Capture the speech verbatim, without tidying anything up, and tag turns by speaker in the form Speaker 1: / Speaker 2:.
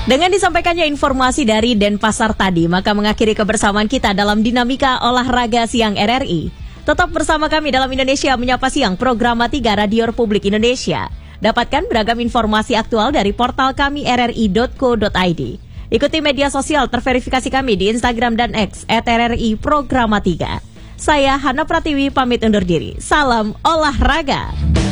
Speaker 1: Dengan disampaikannya informasi dari Denpasar tadi, maka mengakhiri kebersamaan kita dalam Dinamika Olahraga Siang R R I. Tetap bersama kami dalam Indonesia Menyapa Siang, program tiga Radio Republik Indonesia. Dapatkan beragam informasi aktual dari portal kami r r i dot co dot i d. Ikuti media sosial terverifikasi kami di Instagram dan X at R R I Programa tiga. Saya Hana Pratiwi pamit undur diri. Salam olahraga.